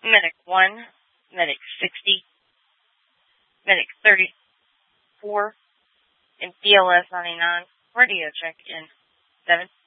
Medic 1, Medic 60, Medic 34, and BLS 99. Radio check in 7.